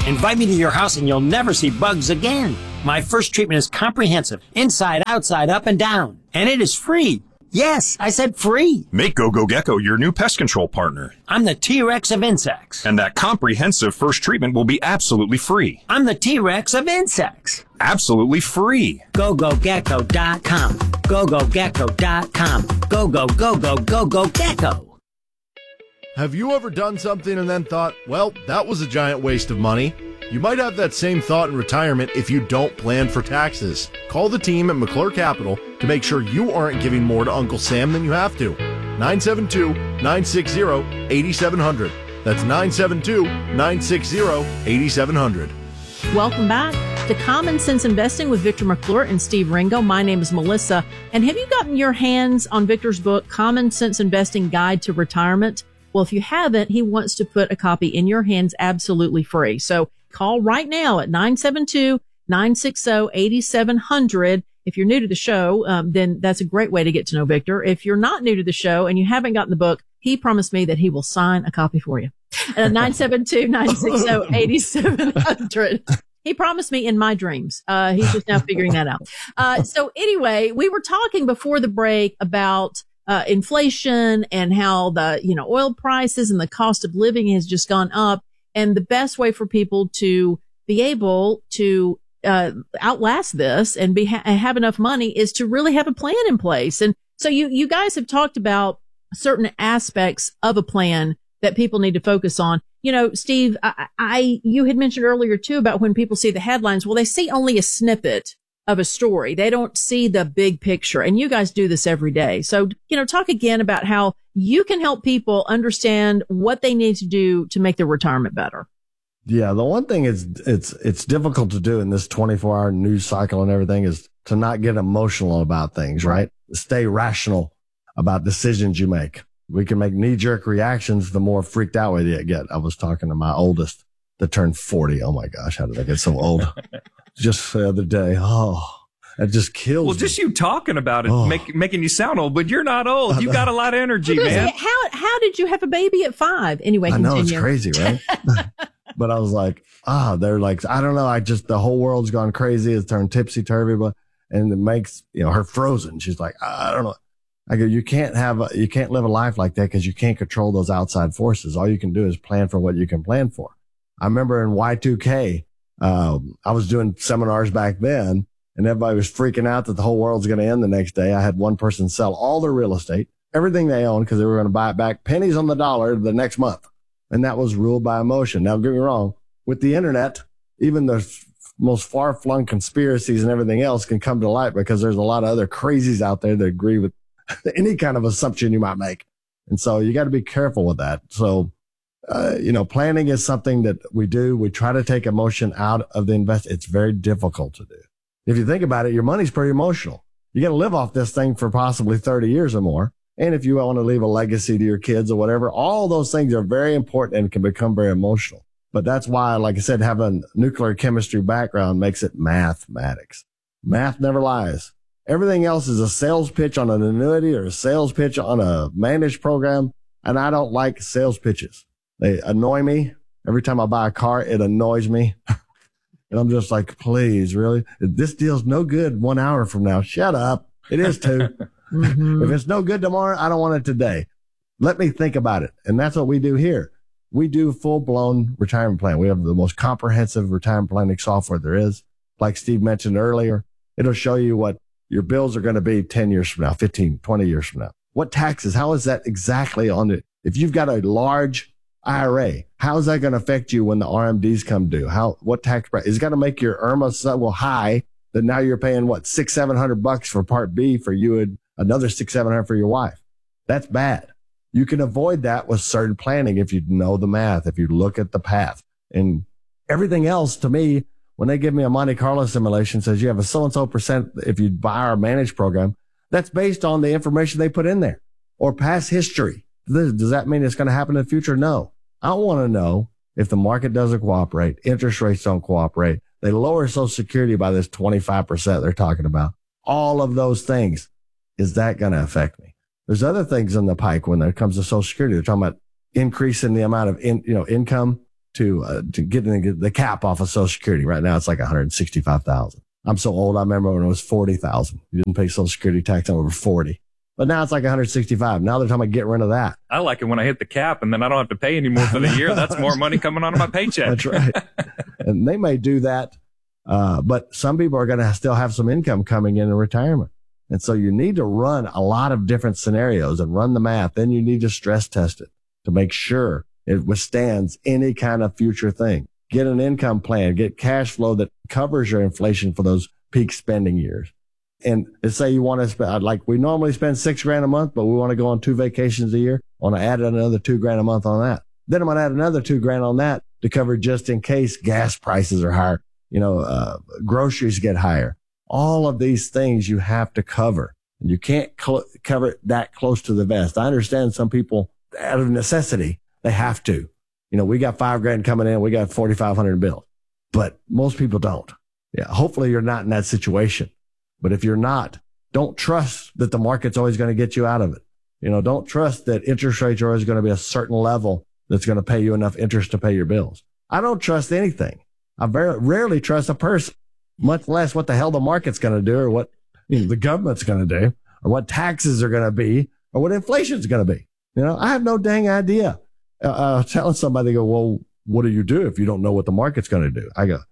Invite me to your house and you'll never see bugs again. My first treatment is comprehensive, inside, outside, up and down. And it is free. Yes, I said free. Make GoGo Gecko your new pest control partner. I'm the T-Rex of insects. And that comprehensive first treatment will be absolutely free. I'm the T-Rex of insects. Absolutely free. GoGoGecko.com. GoGoGecko.com. Go, go, go, go, go, go, gecko. Have you ever done something and then thought, well, that was a giant waste of money? You might have that same thought in retirement if you don't plan for taxes. Call the team at McClure Capital to make sure you aren't giving more to Uncle Sam than you have to. 972-960-8700. That's 972-960-8700. Welcome back to Common Sense Investing with Victor McClure and Steve Ringo. My name is Melissa. And have you gotten your hands on Victor's book, Common Sense Investing Guide to Retirement? Well, if you haven't, he wants to put a copy in your hands absolutely free. So call right now at 972-960-8700. If you're new to the show, then that's a great way to get to know Victor. If you're not new to the show and you haven't gotten the book, he promised me that he will sign a copy for you. 972-960-8700. He promised me in my dreams. He's just now figuring that out. So anyway, we were talking before the break about inflation and how the, oil prices and the cost of living has just gone up. And the best way for people to be able to outlast this and have enough money is to really have a plan in place. And so you guys have talked about certain aspects of a plan that people need to focus on. Steve, you had mentioned earlier too about when people see the headlines. Well, they see only a snippet of a story. They don't see the big picture. And you guys do this every day. So, talk again about how you can help people understand what they need to do to make their retirement better. Yeah. The one thing is it's difficult to do in this 24-hour news cycle and everything is to not get emotional about things, right? Stay rational about decisions you make. We can make knee-jerk reactions the more freaked out we get. I was talking to my oldest that turned 40. Oh my gosh, how did I get so old? Just the other day. Oh, it just kills me. Well, just you talking about it, making you sound old, but you're not old. You got a lot of energy, man. How did you have a baby at 5? Anyway, continue. I know, it's crazy, right? But I was like, they're like, I don't know. The whole world's gone crazy. It's turned tipsy-turvy, and it makes, her frozen. She's like, I don't know. I go, you can't live a life like that because you can't control those outside forces. All you can do is plan for what you can plan for. I remember in Y2K, I was doing seminars back then and everybody was freaking out that the whole world's going to end the next day. I had one person sell all their real estate, everything they owned, because they were going to buy it back pennies on the dollar the next month. And that was ruled by emotion. Now, don't get me wrong. With the internet, even the most far-flung conspiracies and everything else can come to light because there's a lot of other crazies out there that agree with any kind of assumption you might make. And so you got to be careful with that. So, planning is something that we do. We try to take emotion out of the invest. It's very difficult to do. If you think about it, your money's pretty emotional. You got to live off this thing for possibly 30 years or more. And if you want to leave a legacy to your kids or whatever, all those things are very important and can become very emotional. But that's why, like I said, having a nuclear chemistry background makes it mathematics. Math never lies. Everything else is a sales pitch on an annuity or a sales pitch on a managed program. And I don't like sales pitches. They annoy me. Every time I buy a car, it annoys me. And I'm just like, please, really? This deal's no good 1 hour from now. Shut up. It is too. Mm-hmm. If it's no good tomorrow, I don't want it today. Let me think about it. And that's what we do here. We do full-blown retirement plan. We have the most comprehensive retirement planning software there is. Like Steve mentioned earlier, it'll show you what your bills are going to be 10 years from now, 15, 20 years from now. What taxes? How is that exactly on it? If you've got a large IRA, how is that going to affect you when the RMDs come due? What tax bracket? Is it going to make your IRMA so high that now you're paying $600-700 for Part B for you and another $600-700 for your wife? That's bad. You can avoid that with certain planning if you know the math, if you look at the path. And everything else, to me, when they give me a Monte Carlo simulation, says you have a so-and-so percent if you buy our managed program, that's based on the information they put in there or past history. Does that mean it's going to happen in the future? No. I want to know if the market doesn't cooperate, interest rates don't cooperate, they lower Social Security by this 25% they're talking about. All of those things. Is that going to affect me? There's other things in the pike when it comes to Social Security. They're talking about increasing the amount of income to get the cap off of Social Security. Right now, it's like $165,000. I'm so old. I remember when it was $40,000. You didn't pay Social Security tax on over 40. But now it's like 165. Now they're talking about getting rid of that. I like it when I hit the cap and then I don't have to pay anymore for the year. That's more money coming out of my paycheck. That's right. And they may do that. But some people are going to still have some income coming in retirement. And so you need to run a lot of different scenarios and run the math. Then you need to stress test it to make sure it withstands any kind of future thing. Get an income plan, get cash flow that covers your inflation for those peak spending years. And let's say you want to spend, like we normally spend $6,000 a month, but we want to go on 2 vacations a year. I want to add another $2,000 a month on that. Then I'm going to add another $2,000 on that to cover just in case gas prices are higher, groceries get higher. All of these things you have to cover. You can't cover it that close to the vest. I understand some people out of necessity, they have to. We got $5,000 coming in. We got 4,500 bills, but most people don't. Yeah. Hopefully you're not in that situation. But if you're not, don't trust that the market's always going to get you out of it. Don't trust that interest rates are always going to be a certain level that's going to pay you enough interest to pay your bills. I don't trust anything. I very rarely trust a person, much less what the hell the market's going to do or what the government's going to do or what taxes are going to be or what inflation's going to be. I have no dang idea. Telling somebody, well, what do you do if you don't know what the market's going to do? I go,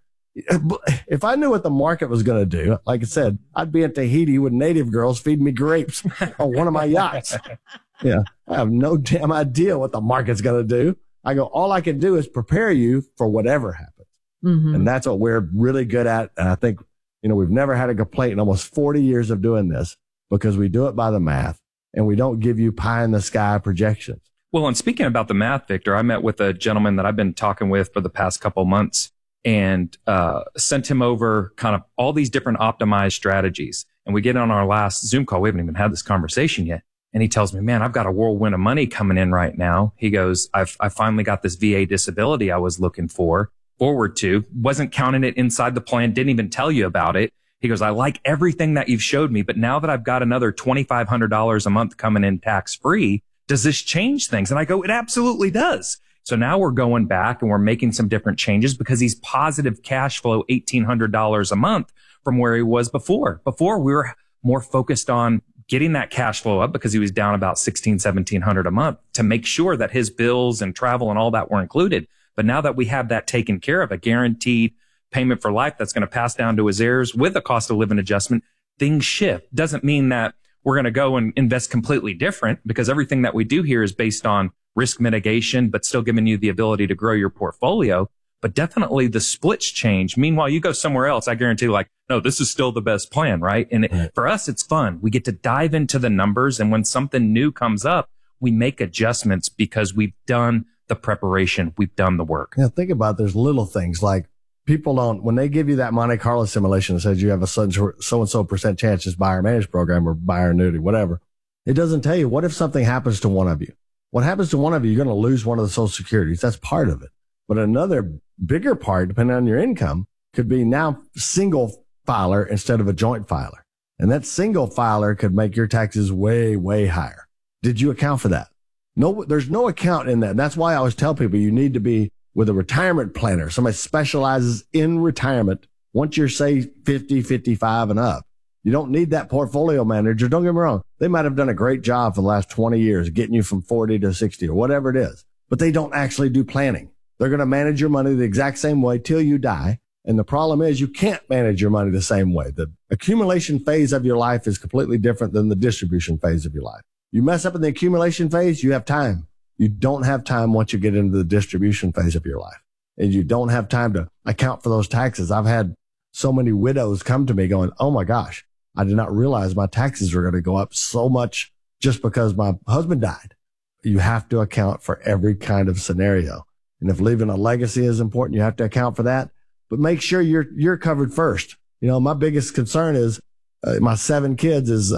if I knew what the market was going to do, like I said, I'd be in Tahiti with native girls feeding me grapes on one of my yachts. I have no damn idea what the market's going to do. I go, all I can do is prepare you for whatever happens. Mm-hmm. And that's what we're really good at. And I think, we've never had a complaint in almost 40 years of doing this because we do it by the math and we don't give you pie in the sky projections. Well, and speaking about the math, Victor, I met with a gentleman that I've been talking with for the past couple months and sent him over kind of all these different optimized strategies. And we get on our last Zoom call. We haven't even had this conversation yet. And he tells me, man, I've got a whirlwind of money coming in right now. He goes, I finally got this VA disability I was looking forward to. Wasn't counting it inside the plan. Didn't even tell you about it. He goes, I like everything that you've showed me. But now that I've got another $2,500 a month coming in tax free, does this change things? And I go, it absolutely does. So now we're going back and we're making some different changes because he's positive cash flow $1,800 a month from where he was before. Before we were more focused on getting that cash flow up because he was down about $1,700 a month to make sure that his bills and travel and all that were included. But now that we have that taken care of, a guaranteed payment for life that's going to pass down to his heirs with a cost of living adjustment, things shift. Doesn't mean that we're going to go and invest completely different because everything that we do here is based on risk mitigation, but still giving you the ability to grow your portfolio. But definitely the splits change. Meanwhile, you go somewhere else, I guarantee no, this is still the best plan, right? And for us, it's fun. We get to dive into the numbers. And when something new comes up, we make adjustments because we've done the preparation. We've done the work. Yeah, think about it. There's little things like people don't, when they give you that Monte Carlo simulation that says you have a so-and-so percent chance to buy or manage program or buy or annuity, whatever, it doesn't tell you what if something happens to one of you. What happens to one of you, you're going to lose one of the Social Securities. That's part of it. But another bigger part, depending on your income, could be now single filer instead of a joint filer. And that single filer could make your taxes way, way higher. Did you account for that? No, there's no account in that. And that's why I always tell people you need to be with a retirement planner. Somebody specializes in retirement. Once you're, say, 50, 55 and up, you don't need that portfolio manager. Don't get me wrong. They might have done a great job for the last 20 years, getting you from 40 to 60 or whatever it is, but they don't actually do planning. They're going to manage your money the exact same way till you die. And the problem is you can't manage your money the same way. The accumulation phase of your life is completely different than the distribution phase of your life. You mess up in the accumulation phase, you have time. You don't have time once you get into the distribution phase of your life. And you don't have time to account for those taxes. I've had so many widows come to me going, oh my gosh, I did not realize my taxes were going to go up so much just because my husband died. You have to account for every kind of scenario. And if leaving a legacy is important, you have to account for that. But make sure you're covered first. My biggest concern is my 7 kids is,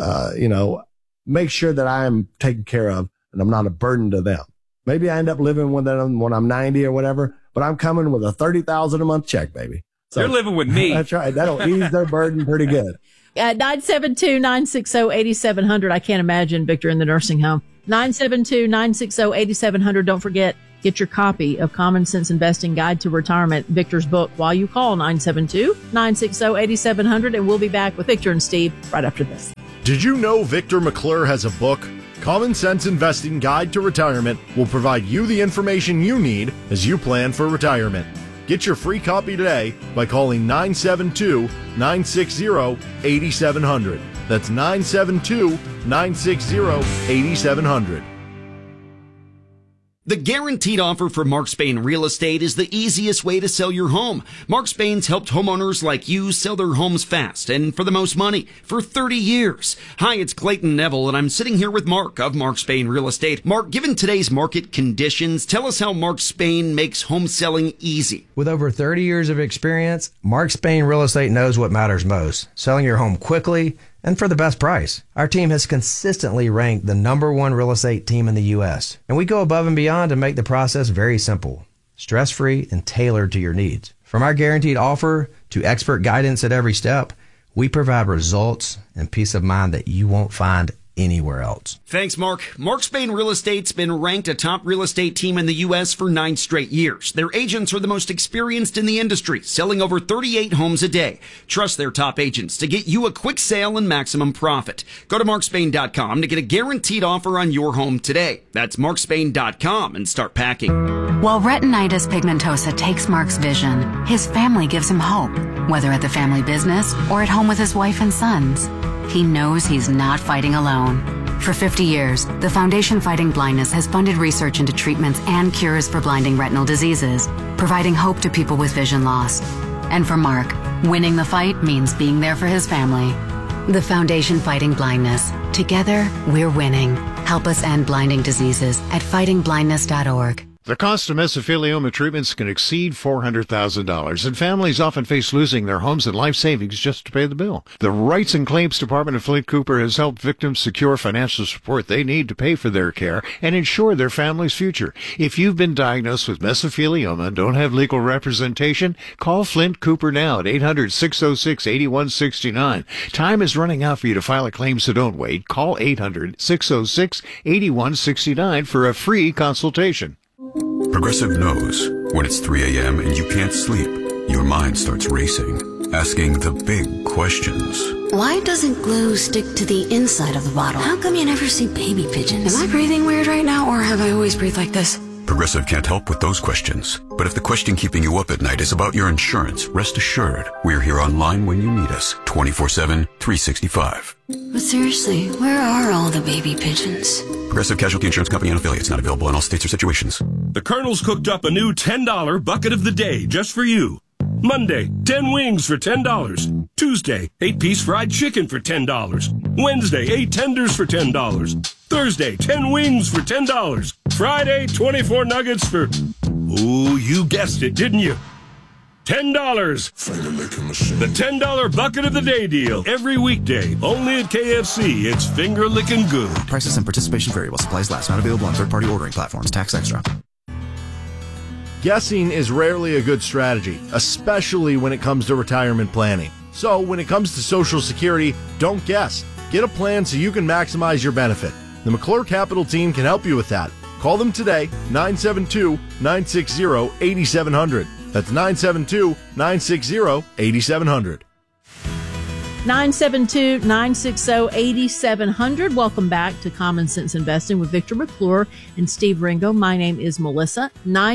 make sure that I am taken care of and I'm not a burden to them. Maybe I end up living with them when I'm 90 or whatever, but I'm coming with a $30,000 a month check, baby. So you're living with me. That's right. That'll ease their burden pretty good. 972-960-8700. I can't imagine Victor in the nursing home. 972-960-8700. Don't forget, Get your copy of Common Sense Investing Guide to Retirement, Victor's book, while you call 972-960-8700, and we'll be back with Victor and Steve right after this. Did you know Victor McClure has a book? Common Sense Investing Guide to Retirement will provide you the information you need as you plan for retirement. Get your free copy today by calling 972-960-8700. That's 972-960-8700. The guaranteed offer for Mark Spain Real Estate is the easiest way to sell your home. Mark Spain's helped homeowners like you sell their homes fast and for the most money for 30 years. Hi, it's Clayton Neville, and I'm sitting here with Mark of Mark Spain Real Estate. Mark, given today's market conditions, tell us how Mark Spain makes home selling easy. With over 30 years of experience, Mark Spain Real Estate knows what matters most: selling your home quickly and for the best price. Our team has consistently ranked the #1 real estate team in the U.S., and we go above and beyond to make the process very simple, stress-free, and tailored to your needs. From our guaranteed offer to expert guidance at every step, we provide results and peace of mind that you won't find anywhere else. Thanks, Mark. Mark Spain Real Estate's been ranked a top real estate team in the U.S. for 9 straight years. Their agents are the most experienced in the industry, selling over 38 homes a day. Trust their top agents to get you a quick sale and maximum profit. Go to markspain.com to get a guaranteed offer on your home today. That's markspain.com and start packing. While retinitis pigmentosa takes Mark's vision, his family gives him hope, whether at the family business or at home with his wife and sons. He knows he's not fighting alone. For 50 years, the Foundation Fighting Blindness has funded research into treatments and cures for blinding retinal diseases, providing hope to people with vision loss. And for Mark, winning the fight means being there for his family. The Foundation Fighting Blindness. Together, we're winning. Help us end blinding diseases at fightingblindness.org. The cost of mesothelioma treatments can exceed $400,000, and families often face losing their homes and life savings just to pay the bill. The Rights and Claims Department of Flint Cooper has helped victims secure financial support they need to pay for their care and ensure their family's future. If you've been diagnosed with mesothelioma and don't have legal representation, call Flint Cooper now at 800-606-8169. Time is running out for you to file a claim, so don't wait. Call 800-606-8169 for a free consultation. Progressive knows when it's 3 a.m. and you can't sleep, your mind starts racing, asking the big questions. Why doesn't glue stick to the inside of the bottle? How come you never see baby pigeons? Am I breathing weird right now, or have I always breathed like this? Progressive can't help with those questions. But if the question keeping you up at night is about your insurance, rest assured, we're here online when you need us, 24/7, 365. But seriously, where are all the baby pigeons? Progressive Casualty Insurance Company and affiliates, not available in all states or situations. The Colonel's cooked up a new $10 bucket of the day just for you. Monday, 10 wings for $10. Tuesday, 8-piece fried chicken for $10. Wednesday, 8 tenders for $10. Thursday, 10 wings for $10. Friday, 24 nuggets for... Ooh, you guessed it, didn't you? $10. The $10 bucket of the day deal. Every weekday, only at KFC. It's finger-licking good. Prices and participation vary while supplies last. Not available on third-party ordering platforms. Tax extra. Guessing is rarely a good strategy, especially when it comes to retirement planning. So when it comes to Social Security, don't guess. Get a plan so you can maximize your benefit. The McClure Capital team can help you with that. Call them today, 972-960-8700. That's 972-960-8700. 972-960-8700. Welcome back to Common Sense Investing with Victor McClure and Steve Ringo. My name is Melissa.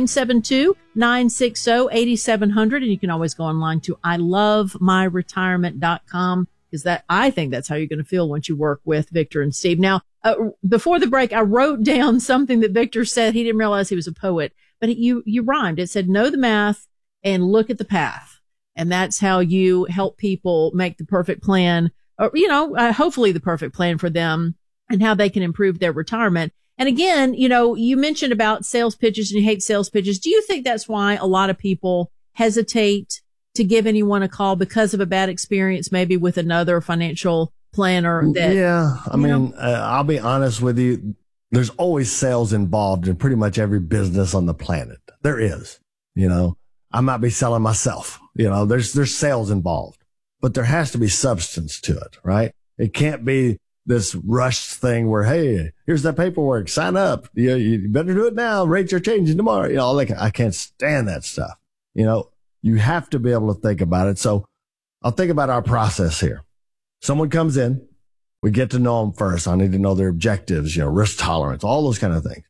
972-960-8700. And you can always go online to ilovemyretirement.com, because I think that's how you're going to feel once you work with Victor and Steve. Now, before the break, I wrote down something that Victor said. He didn't realize he was a poet, but you rhymed. It said, know the math and look at the path. And that's how you help people make the perfect plan, or, hopefully the perfect plan for them and how they can improve their retirement. And again, you mentioned about sales pitches and you hate sales pitches. Do you think that's why a lot of people hesitate to give anyone a call, because of a bad experience, maybe with another financial planner? Yeah. I mean, I'll be honest with you. There's always sales involved in pretty much every business on the planet. There is, I might be selling myself. There's sales involved, but there has to be substance to it, right? It can't be this rush thing where, hey, here's that paperwork, sign up. You better do it now. Rates are changing tomorrow. You know, like, I can't stand that stuff. You know, you have to be able to think about it. So I'll think about our process here. Someone comes in, we get to know them first. I need to know their objectives, you know, risk tolerance, all those kind of things.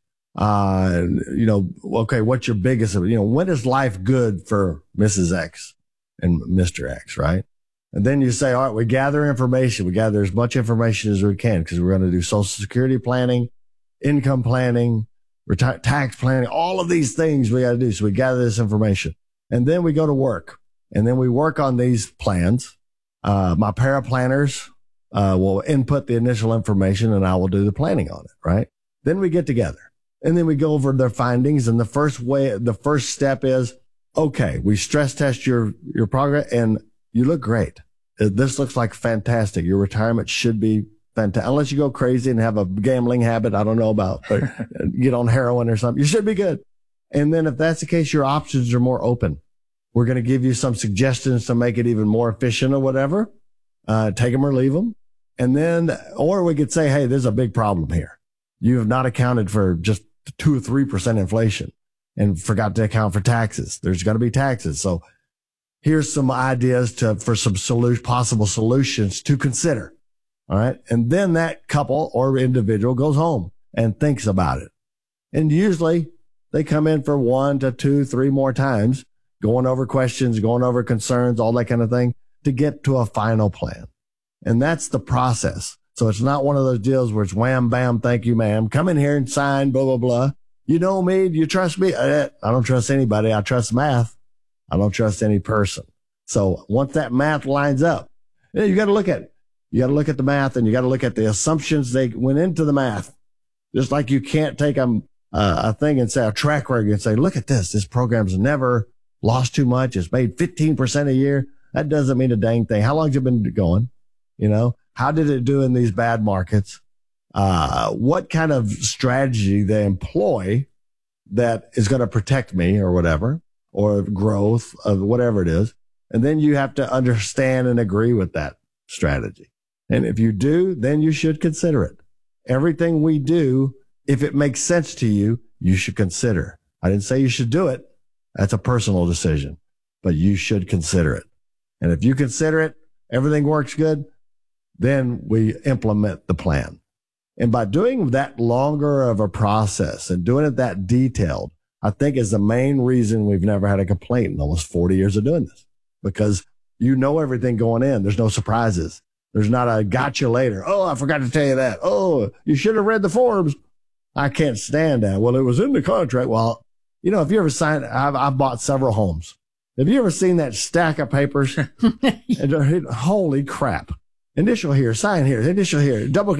You know, okay, what's your biggest, you know, when is life good for Mrs. X and Mr. X, right? And then you say, all right, we gather information. We gather as much information as we can because we're going to do Social Security planning, income planning, tax planning, all of these things we got to do. So we gather this information and then we go to work and then we work on these plans. My paraplanners, will input the initial information and I will do the planning on it, right? Then we get together and then we go over their findings. And the first step is, okay, we stress test your progress and you look great. This looks like fantastic. Your retirement should be fantastic. Unless you go crazy and have a gambling habit, I don't know about, or get on heroin or something. You should be good. And then if that's the case, your options are more open. We're going to give you some suggestions to make it even more efficient or whatever. Take them or leave them. And then, or we could say, hey, there's a big problem here. You have not accounted for just 2 or 3% inflation and forgot to account for taxes. There's going to be taxes. So here's some ideas for some possible solutions to consider. All right. And then that couple or individual goes home and thinks about it. And usually they come in for 1 to 2, 3 more times, going over questions, going over concerns, all that kind of thing to get to a final plan. And that's the process. So it's not one of those deals where it's wham, bam, thank you, ma'am. Come in here and sign, blah, blah, blah. You know me. Do you trust me? I don't trust anybody. I trust math. I don't trust any person. So once that math lines up, you got to look at it. You got to look at the math and you got to look at the assumptions they went into the math. Just like you can't take a thing and say a track record and say, look at this. This program's never lost too much. It's made 15% a year. That doesn't mean a dang thing. How long's it been going? You know, how did it do in these bad markets? What kind of strategy they employ that is going to protect me or whatever, or growth of whatever it is. And then you have to understand and agree with that strategy. And if you do, then you should consider it. Everything we do, if it makes sense to you, you should consider. I didn't say you should do it. That's a personal decision, but you should consider it. And if you consider it, everything works good, then we implement the plan. And by doing that longer of a process and doing it that detailed, I think is the main reason we've never had a complaint in almost 40 years of doing this, because you know everything going in. There's no surprises. There's not a gotcha later. Oh, I forgot to tell you that. Oh, you should have read the forms. I can't stand that. Well, it was in the contract. Well, you know, if you ever signed, I've bought several homes. Have you ever seen that stack of papers? And holy crap. Initial here, sign here, initial here, double.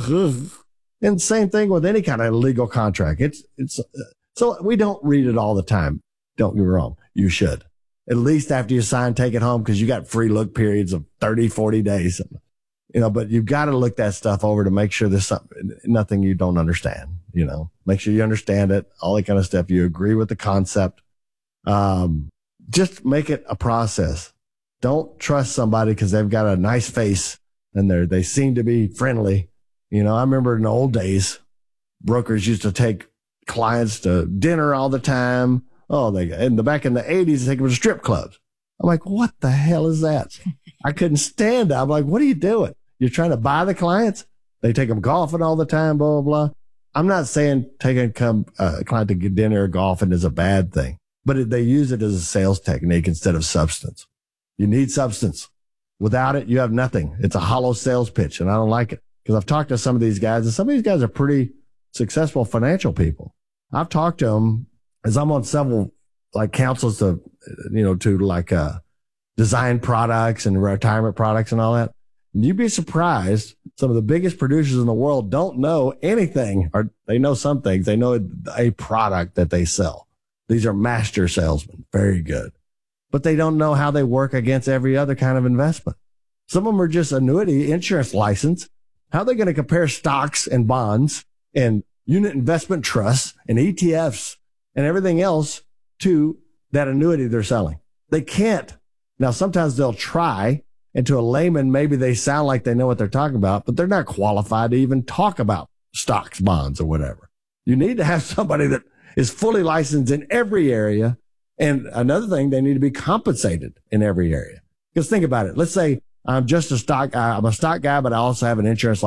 And same thing with any kind of legal contract. So we don't read it all the time. Don't get me wrong. You should. At least after you sign, take it home because you got free look periods of 30, 40 days. You know, but you've got to look that stuff over to make sure there's nothing you don't understand, you know, make sure you understand it, all that kind of stuff. You agree with the concept. Just make it a process. Don't trust somebody because they've got a nice face and they seem to be friendly. You know, I remember in the old days, brokers used to take clients to dinner all the time. Oh, back in the 80s, they take them to strip clubs. I'm like, what the hell is that? I couldn't stand it. I'm like, what are you doing? You're trying to buy the clients? They take them golfing all the time, blah, blah, blah. I'm not saying taking a client to get dinner or golfing is a bad thing, but they use it as a sales technique instead of substance. You need substance. Without it, you have nothing. It's a hollow sales pitch, and I don't like it because I've talked to some of these guys, and some of these guys are pretty successful financial people. I've talked to them as I'm on several like councils to design products and retirement products and all that. And you'd be surprised. Some of the biggest producers in the world don't know anything, or they know some things. They know a product that they sell. These are master salesmen. Very good. But they don't know how they work against every other kind of investment. Some of them are just annuity insurance license. How are they going to compare stocks and bonds and unit investment trusts and ETFs and everything else to that annuity they're selling? They can't. Now, sometimes they'll try And to a layman, maybe they sound like they know what they're talking about, but they're not qualified to even talk about stocks, bonds, or whatever. You need to have somebody that is fully licensed in every area. And another thing, they need to be compensated in every area. Because think about it. Let's say I'm just a stock guy. I'm a stock guy, but I also have an insurance